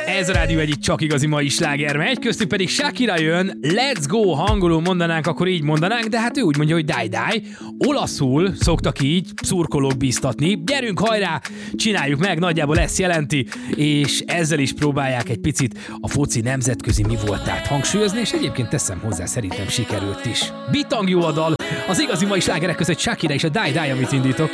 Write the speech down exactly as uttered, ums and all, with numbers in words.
Ez a rádió egyik csak igazi mai sláger megy, köztük pedig Shakira jön, let's go, hangolul mondanánk, akkor így mondanánk, de hát ő úgy mondja, hogy die die. Olaszul szoktak így szurkolók bíztatni, gyerünk hajrá, csináljuk meg, nagyjából ezt jelenti, és ezzel is próbálják egy picit a foci nemzetközi mi voltát hangsúlyozni, és egyébként teszem hozzá, szerintem sikerült is. Bitang jó a dal, az igazi mai slágerek között Shakira és a Die Die, amit indítok.